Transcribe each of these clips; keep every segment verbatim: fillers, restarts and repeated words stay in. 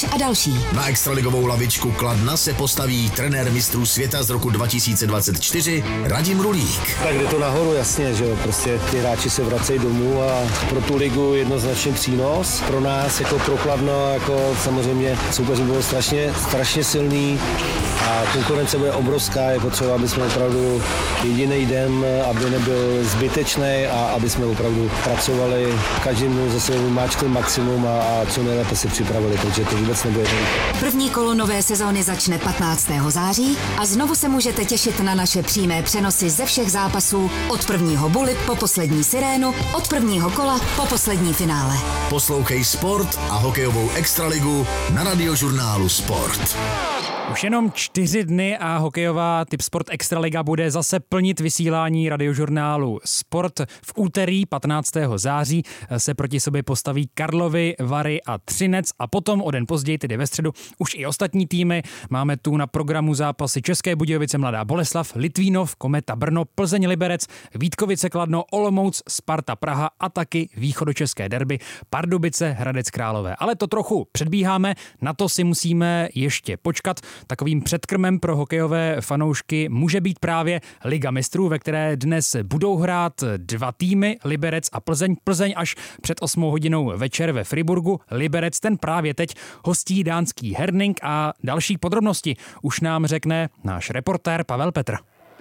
Kováč a další. Na extraligovou lavičku Kladna se postaví trenér mistrů světa z roku dva tisíce dvacet čtyři Radim Rulík. Tak jde to nahoru, jasně, že jo, prostě ty hráči se vracejí domů a pro tu ligu jednoznačně přínos. Pro nás jako pro Kladno, jako samozřejmě soupeři bylo strašně, strašně silný a konkurence bude obrovská, je potřeba, aby jsme opravdu jediný den, aby nebyl zbytečný a aby jsme opravdu pracovali každým ze svým máčkem maximum a, a co nejlépe se připravili, protože to vůbec nebude ten. První kolo nové sezóny začne patnáctého září a znovu se můžete těšit na naše přímé přenosy ze všech zápasů od prvního bully po poslední sirénu, od prvního kola po poslední finále. Poslouchej Sport a hokejovou extraligu na Radiožurnálu Sport. Už jenom čtyři dny a hokejová Tipsport Extraliga bude zase plnit vysílání Radiožurnálu Sport. V úterý patnáctého září se proti sobě postaví Karlovy Vary a Třinec a potom o den později, tedy ve středu, už i ostatní týmy. Máme tu na programu zápasy České Budějovice Mladá Boleslav, Litvínov, Kometa Brno, Plzeň Liberec, Vítkovice Kladno, Olomouc, Sparta Praha a taky východočeské derby Pardubice Hradec Králové. Ale to trochu předbíháme, na to si musíme ještě počkat. Takovým předkrmem pro hokejové fanoušky může být právě Liga mistrů, ve které dnes budou hrát dva týmy, Liberec a Plzeň. Plzeň až před osmou hodinou večer ve Friburgu. Liberec ten právě teď hostí dánský Herning a další podrobnosti už nám řekne náš reportér Pavel Petr.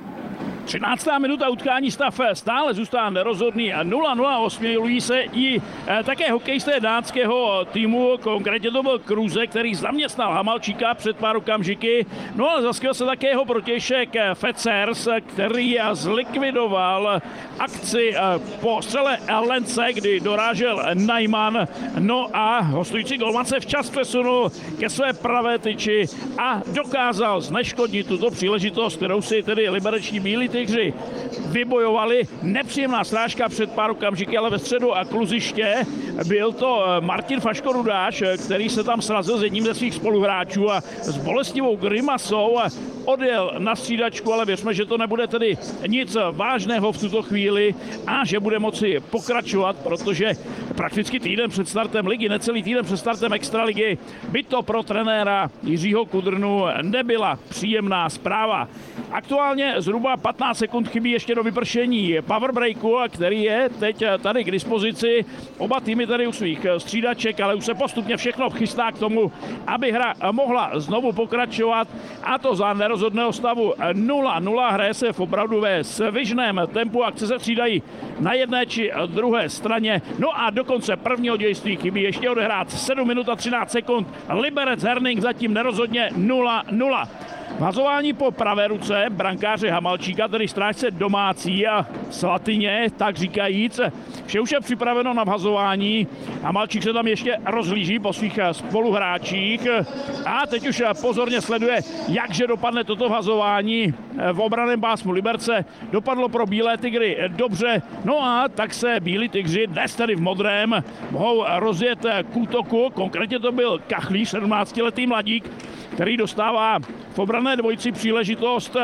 třináctá minuta utkání, stav stále zůstává nerozhodný a nula nula osmějují se i e, také hokejisté dánského týmu, konkrétně to byl Kruze, který zaměstnal Hamalčíka před pár okamžiky, no ale zaskvěl se také jeho protějšek Fecers, který zlikvidoval akci e, po střele Lence, kdy dorážel Najman, no a hostující golman se včas přesunul ke své pravé tyči a dokázal zneškodnit tuto příležitost, kterou si tedy libereční bílí tygři vybojovali. Nepříjemná srážka před pár okamžiky, ale ve středu a kluziště byl to Martin Faško-Rudáš, který se tam srazil s jedním ze svých spoluhráčů a s bolestivou grimasou odjel na střídačku, ale věřme, že to nebude tedy nic vážného v tuto chvíli a že bude moci pokračovat, protože prakticky týden před startem ligy, necelý týden před startem extraligy, by to pro trenéra Jiřího Kudrnu nebyla příjemná zpráva. Aktuálně zhruba patnáct sekund chybí ještě do vypršení powerbreaku, který je teď tady k dispozici. Oba týmy tady u svých střídaček, ale už se postupně všechno chystá k tomu, aby hra mohla znovu pokračovat, a to za nerozhodného stavu nula nula. Hraje se v opravdu ve svižném tempu, akce se střídají na jedné či druhé straně. No a do konce prvního dějství chybí ještě odehrát sedm minut a třináct sekund. Liberec Herning zatím nerozhodně nula nula. Vhazování po pravé ruce brankáře Hamalčíka, tedy strážce domácí a Slatyně, tak říkajíc. Vše už je připraveno na vhazování. Hamalčík se tam ještě rozhlíží po svých spoluhráčích a teď už pozorně sleduje, jakže dopadne toto vhazování v obranném pásmu Liberce. Dopadlo pro bílé tygry dobře, no a tak se bílí tygři, dnes tedy v modrém, mohou rozjet k útoku. Konkrétně to byl Kachlíř, sedmnáctiletý mladík, který dostává v obranné dvojici příležitost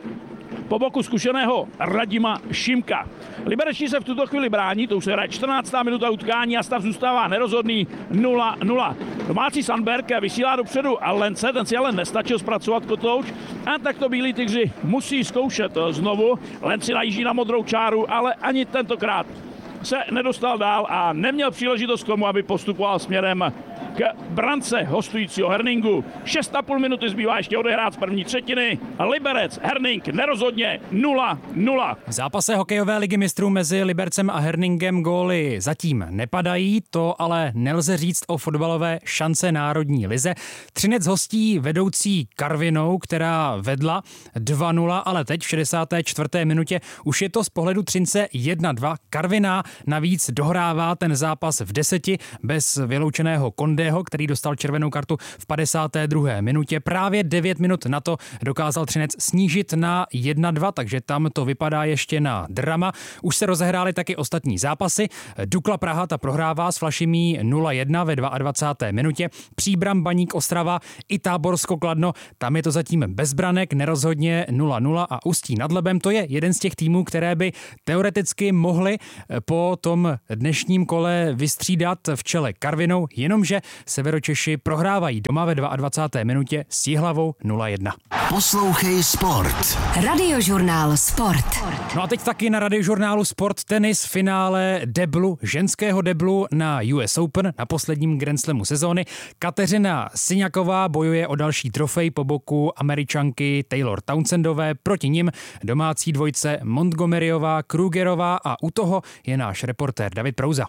po boku zkušeného Radima Šimka. Liberečtí se v tuto chvíli brání, to už se hraje čtrnáctá minuta utkání a stav zůstává nerozhodný nula nula. Domácí Sandberg vysílá dopředu a Lence, ten si ale nestačil zpracovat kotouč a tak to bílí tygři musí zkoušet znovu. Lenci najíždí na modrou čáru, ale ani tentokrát se nedostal dál a neměl příležitost k tomu, aby postupoval směrem k brance hostujícího Herningu. šest a půl minuty zbývá ještě odehrát z první třetiny. Liberec, Herning nerozhodně nula nula. V zápase hokejové ligy mistrů mezi Libercem a Herningem góly zatím nepadají, to ale nelze říct o fotbalové šance národní lize. Třinec hostí vedoucí Karvinou, která vedla dva nula, ale teď v šedesáté čtvrté minutě už je to z pohledu Třince jedna dva. Karviná navíc dohrává ten zápas v deseti bez vyloučeného Kondého, který dostal červenou kartu v padesáté druhé minutě. Právě devět minut na to dokázal Třinec snížit na jedna dva, takže tam to vypadá ještě na drama. Už se rozehrály taky ostatní zápasy. Dukla Praha ta prohrává s Flašimí nula jedna ve dvacáté druhé minutě. Příbram Baník Ostrava i Táborsko Kladno, tam je to zatím bez branek, nerozhodně nula nula a Ústí nad Labem, to je jeden z těch týmů, které by teoreticky mohly po tom dnešním kole vystřídat v čele Karvinou, jenomže Severočeši prohrávají doma ve dvacáté druhé minutě s Jihlavou nula jedna. Poslouchej sport. Radiožurnál Sport. No a teď taky na Radiožurnálu Sport tenis finále deblu, ženského deblu na U S Open, na posledním Grand Slamu sezóny. Kateřina Syňaková bojuje o další trofej po boku Američanky Taylor Townsendové, proti nim domácí dvojce Montgomeryová, Krugerová a u toho je náš reportér David Prouza.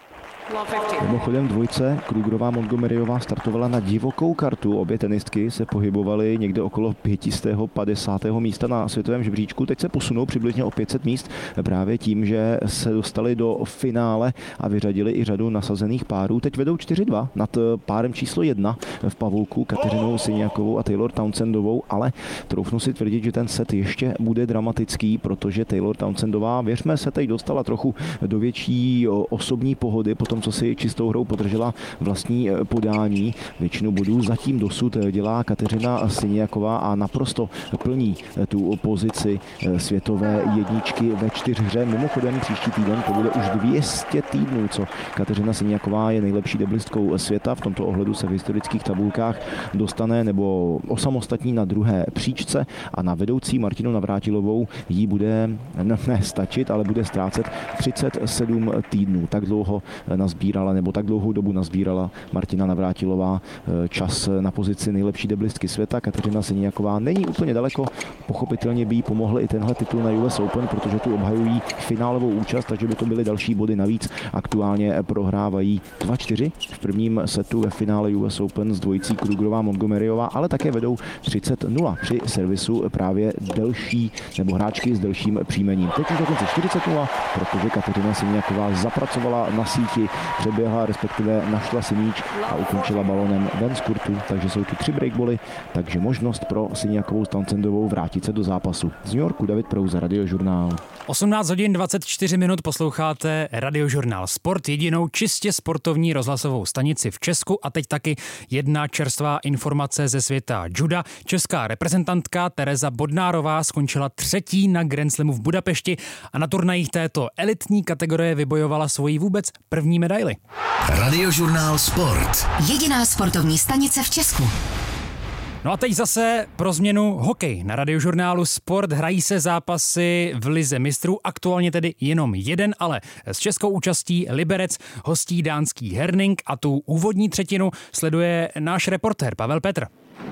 Mimochodem dvojce Krugerová Montgomeryová startovala na divokou kartu. Obě tenistky se pohybovaly někde okolo pět set padesátého místa na světovém žebříčku. Teď se posunou přibližně o pět set míst právě tím, že se dostali do finále a vyřadili i řadu nasazených párů. Teď vedou čtyři dva nad párem číslo jedna v pavouku Kateřinou Syňakovou a Taylor Townsendovou, ale troufnu si tvrdit, že ten set ještě bude dramatický, protože Taylor Townsendová, věřme, se teď dostala trochu do větší osobní pohody potom, co si čistou hrou podržela vlastní podání. Většinu bodů zatím dosud dělá Kateřina Syňaková a naprosto plní tu pozici světové jedničky ve čtyřhře. Mimochodem příští týden to bude už dvě stě týdnů, co Kateřina Syňaková je nejlepší deblistkou světa. V tomto ohledu se v historických tabulkách dostane nebo osamostatní na druhé příčce a na vedoucí Martinu Navrátilovou jí bude ne stačit, ale bude ztrácet třicet sedm týdnů. Tak dlouho nazbírala, nebo tak dlouhou dobu nazbírala Martina Navrátilová čas na pozici nejlepší deblistky světa. Kateřina Syňaková není úplně daleko, pochopitelně by jí pomohl i tenhle titul na U S Open, protože tu obhajují finálovou účast, takže by to byly další body navíc. Aktuálně prohrávají dva čtyři v prvním setu ve finále U S Open s dvojicí Krugerová Montgomeryová, ale také vedou třicet nula při servisu právě delší nebo hráčky s delším příjmením. Teď už dokonce čtyřicet nula, protože Kateřina Syňaková zapracovala na síti, přeběhla, respektive našla si míč a ukončila balonem ven z kurtu, takže jsou tu tři breakboly, takže možnost pro Syňakovou s Townsendovou vrátit se do zápasu. Z New Yorku David Prouza, Radiožurnál. osmnáct hodin dvacet čtyři minut posloucháte Radiožurnál Sport, jedinou čistě sportovní rozhlasovou stanici v Česku a teď taky jedna čerstvá informace ze světa juda. Česká reprezentantka Tereza Bodnárová skončila třetí na Grand Slamu v Budapešti a na turnajích této elitní kategorie vybojovala svoji vůbec první medaili. Radiožurnál Sport. Jediná sportovní stanice v Česku. No a teď zase pro změnu hokej. Na Radiožurnálu Sport hrají se zápasy v Lize mistrů, aktuálně tedy jenom jeden, ale s českou účastí Liberec hostí dánský Herning a tu úvodní třetinu sleduje náš reportér Pavel Petr.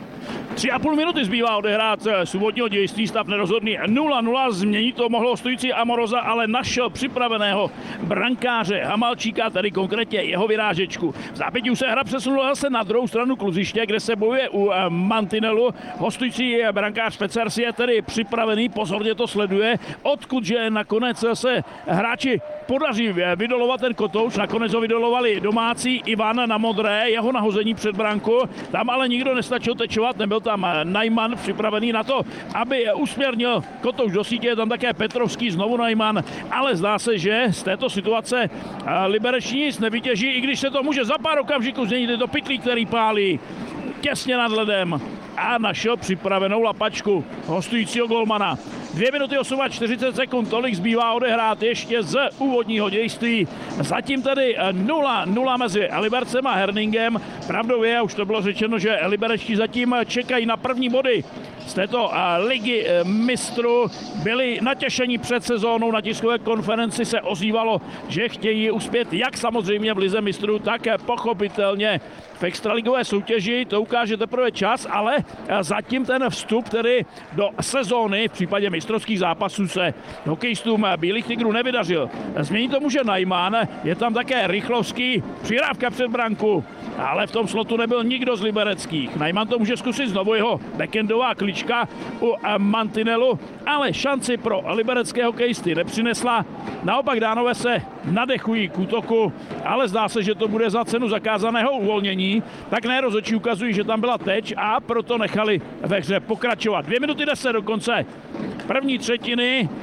Tři a půl minuty zbývá odehrát z úvodního dějství, stav nerozhodný nula nula, změnit to mohlo stojící Amoroza, ale našel připraveného brankáře Hamalčíka, tedy konkrétně jeho vyrážečku. V zápětí už se hra přesunula se na druhou stranu kluziště, kde se bojuje u mantinelu. Hostující brankář Pecersi je tedy připravený, pozorně to sleduje, odkudže nakonec se hráči podaří vydolovat ten kotouč, nakonec ho vydolovali domácí Ivan na modré, jeho nahození před branku, tam ale nikdo nestačil tečovat, nebyl tam Najman připravený na to, aby usměrnil kotouč do sítě, je tam také Petrovský, znovu Najman, ale zdá se, že z této situace libereční nic nevytěží, i když se to může za pár okamžiků změnit, je to Pytlík, který pálí těsně nad ledem a našel připravenou lapačku hostujícího golmana. dvě minuty a čtyřicet sekund, tolik zbývá odehrát ještě z úvodního dějství. Zatím tedy nula nula mezi Libercem a Herningem. Pravdou je, už to bylo řečeno, že liberečtí zatím čekají na první body z této ligy mistrů. Byli natěšení před sezónou, na tiskové konferenci se ozývalo, že chtějí uspět jak samozřejmě v lize mistrů, tak pochopitelně v extraligové soutěži. To ukáže teprve čas, ale zatím ten vstup tedy do sezóny v případě mistrovských zápasů se hokejistům Bílých tigrů nevydařil. Změní to může Najman, je tam také Rychlovský, přihrávka před branku, ale v tom slotu nebyl nikdo z libereckých. Najman to může zkusit znovu, jeho backendová klička u mantinelu, ale šanci pro liberecké hokejisty nepřinesla. Naopak Dánové se nadechují k útoku, ale zdá se, že to bude za cenu zakázaného uvolnění. Tak ne, rozhodčí ukazují, že tam byla teč a proto nechali ve hře pokračovat. Dvě minuty deset do konce první třetiny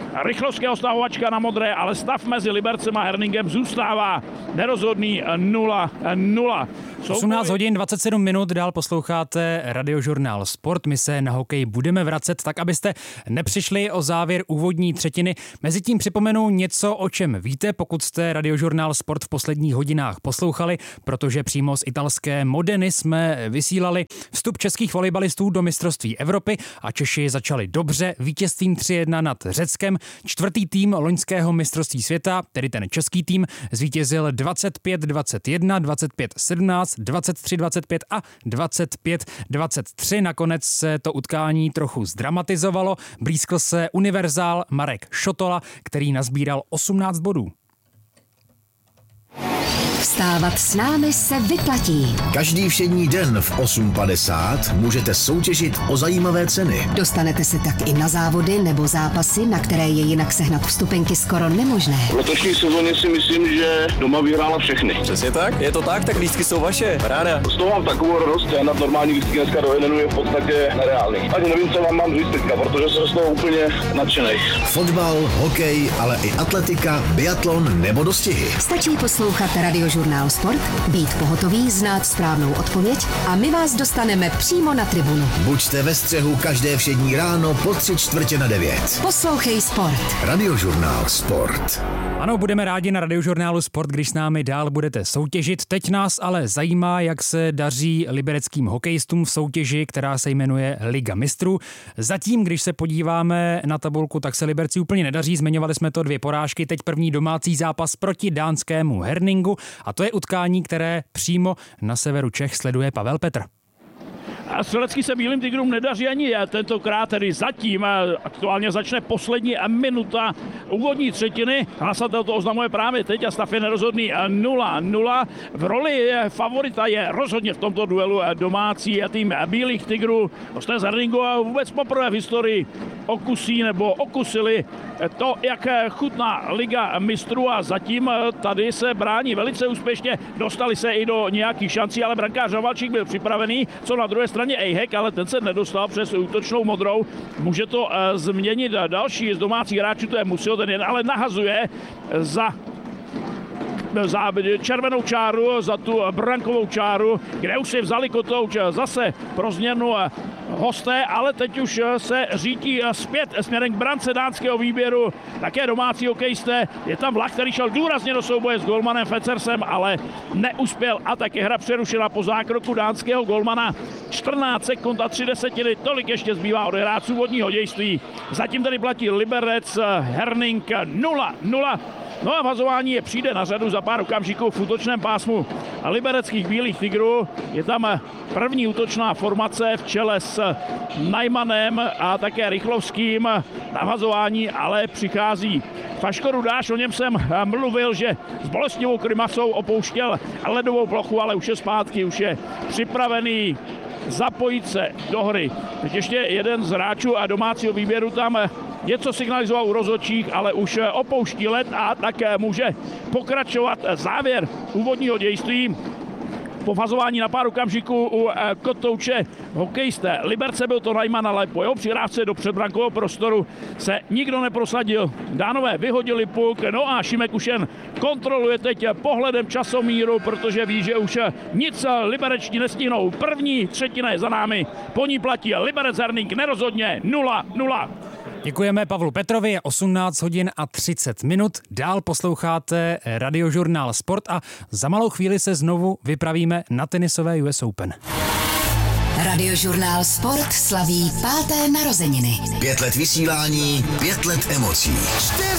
Rychlovského stahovačka na modré, ale stav mezi Libercem a Herningem zůstává nerozhodný nula nula. osmnáct hodin dvacet sedm minut, dál posloucháte Radiožurnál Sport. My se na hokej budeme vracet, tak abyste nepřišli o závěr úvodní třetiny. Mezitím připomenu něco, o čem víte, pokud jste Radiožurnál Sport v posledních hodinách poslouchali, protože přímo z italské Modeny jsme vysílali vstup českých volejbalistů do mistrovství Evropy a Češi začali dobře vítězstvím tři jedna nad Řeckem. Čtvrtý tým loňského mistrovství světa, tedy ten český tým, zvítězil dvacet pět dvacet jedna, dvacet pět sedmnáct, dvacet tři dvacet pět a dvacet pět dvacet tři. Nakonec se to utkání trochu zdramatizovalo. Blízkl se univerzál Marek Šotola, který nazbíral osmnáct bodů. Vstávat s námi se vyplatí. Každý všední den v osm padesát můžete soutěžit o zajímavé ceny. Dostanete se tak i na závody nebo zápasy, na které je jinak sehnat vstupenky skoro nemožné. V letošní sezóně si myslím, že doma vyhrála všechny. Přesně tak, je to tak, tak lístky jsou vaše, ráda. Z toho mám takovou radost, já na normální lístky dneska do jednu je v podstatě nereálný. Ani nevím, co vám mám říct teďka, protože jsem z toho úplně nadšenej. Fotbal, hokej, ale i atletika, biatlon nebo dostihy. Stačí poslouchat Radiožurnál Sport, být pohotový, znát správnou odpověď a my vás dostaneme přímo na tribunu. Buďte ve střehu každé všední ráno po tři čtvrtě na devět. Poslouchej Sport. Radiožurnál Sport. Ano, budeme rádi na Radiožurnálu Sport, když s námi dál budete soutěžit. Teď nás ale zajímá, jak se daří libereckým hokejistům v soutěži, která se jmenuje Liga mistrů. Zatím, když se podíváme na tabulku, tak se Liberci úplně nedaří. Zmiňovali jsme to dvě porážky, teď první domácí zápas proti dánskému Herningu a to je utkání, které přímo na severu Čech sleduje Pavel Petr. A střelecky se Bílým tigrům nedaří ani tentokrát, tedy zatím. Aktuálně začne poslední minuta úvodní třetiny. Hlasatel to oznamuje právě teď a stav je nerozhodný nula nula. V roli favorita je rozhodně v tomto duelu domácí tým Bílých tigrů. Hosté z Herningu a vůbec poprvé v historii okusí nebo okusili to, jak chutná Liga mistrů a zatím tady se brání velice úspěšně. Dostali se i do nějakých šancí, ale brankář Novalčík byl připravený, co na druhé straně Ejhek, ale ten se nedostal přes útočnou modrou. Může to uh, změnit další z domácích hráčů, to je Musil, ten jen ale nahazuje za za červenou čáru, za tu brankovou čáru, kde už si vzali kotouč zase pro změnu hosté, ale teď už se řítí zpět směrem k brance dánského výběru. Také domácí hokejisté. Je tam Vlach, který šel důrazně do souboje s golmanem Fecersem, ale neuspěl a také hra přerušena po zákroku dánského golmana. čtrnáct sekund a tři desetiny, tolik ještě zbývá odehrát z úvodního dějství. Zatím tady platí Liberec, Herning nula nula. No a vazování je přijde na řadu za pár okamžiků v útočném pásmu libereckých Bílých tigrů. Je tam první útočná formace v čele s Najmanem a také Rychlovským. Navazování ale přichází Faško Rudáš, o něm jsem mluvil, že s bolestivou grimasou opouštěl ledovou plochu, ale už je zpátky, už je připravený zapojit se do hry. Teď ještě jeden z hráčů a domácího výběru tam něco signalizoval u rozhodčích, ale už opouští led a také může pokračovat závěr úvodního dějství. Po fazování na pár okamžiků u kotouče hokejisté Liberce byl to Najman, ale po jeho přihrávce do předbrankového prostoru se nikdo neprosadil. Dánové vyhodili puk, no a Šimek už jen kontroluje teď pohledem časomíru, protože ví, že už nic liberečtí nestihnou. První třetina je za námi, po ní platí Liberec Herning nerozhodně nula nula. Děkujeme Pavlu Petrovi, je osmnáct hodin a třicet minut. Dál posloucháte Radiožurnál Sport a za malou chvíli se znovu vypravíme na tenisové U S Open. Radiožurnál Sport slaví páté narozeniny. Pět let vysílání, pět let emocí. Čtyři